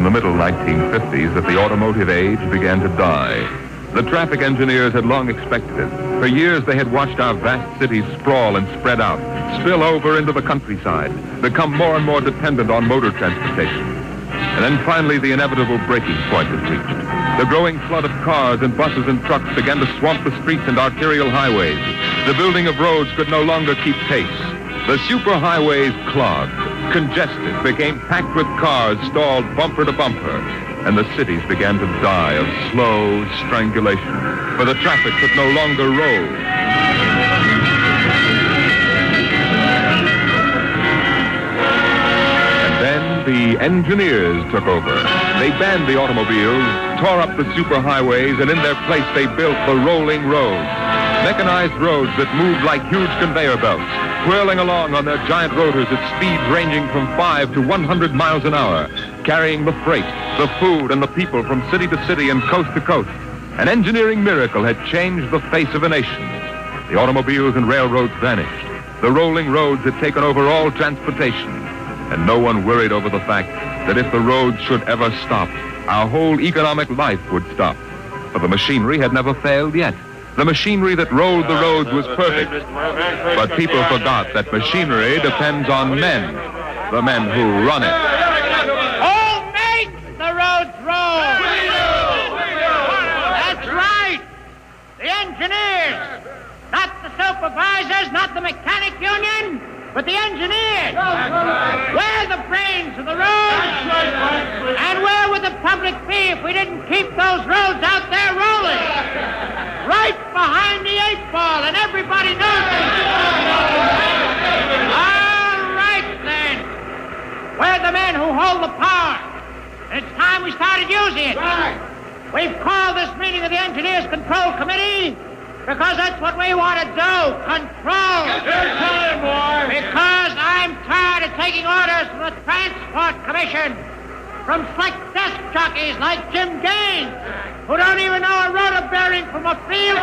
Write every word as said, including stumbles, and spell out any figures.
the middle nineteen fifties that the automotive age began to die. The traffic engineers had long expected it. For years they had watched our vast cities sprawl and spread out, spill over into the countryside, become more and more dependent on motor transportation. And then finally the inevitable breaking point was reached. The growing flood of cars and buses and trucks began to swamp the streets and arterial highways. The building of roads could no longer keep pace. The superhighways clogged, congested, became packed with cars stalled bumper to bumper, and the cities began to die of slow strangulation, for the traffic could no longer roll. And then the engineers took over. They banned the automobiles, tore up the superhighways, and in their place they built the rolling roads. Mechanized roads that moved like huge conveyor belts, whirling along on their giant rotors at speeds ranging from five to one hundred miles an hour, carrying the freight, the food, and the people from city to city and coast to coast. An engineering miracle had changed the face of a nation. The automobiles and railroads vanished. The rolling roads had taken over all transportation, and no one worried over the fact that if the roads should ever stop, our whole economic life would stop. For the machinery had never failed yet. The machinery that rolled the roads was perfect. But people forgot that machinery depends on men, the men who run it. Who makes the roads roll? That's right. The engineers. Not the supervisors, not the mechanic union, but the engineers. We're the brains of the roads. And where would the public be if we didn't keep those roads out there rolling? Right behind the eight ball, and everybody knows it. All right, then. We're the men who hold the power. And it's time we started using it. Right. We've called this meeting of the Engineers Control Committee because that's what we want to do, control. Yes, boy. Because I'm tired of taking orders from the Transport Commission, from slick desk jockeys like Jim Gaines, who don't even know a rotor bearing from a field